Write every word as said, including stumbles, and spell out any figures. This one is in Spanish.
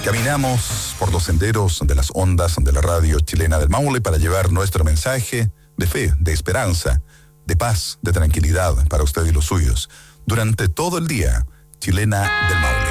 Caminamos por los senderos de las ondas de la radio chilena del Maule para llevar nuestro mensaje de fe, de esperanza, de paz, de tranquilidad para usted y los suyos. Durante todo el día, Chilena del Maule.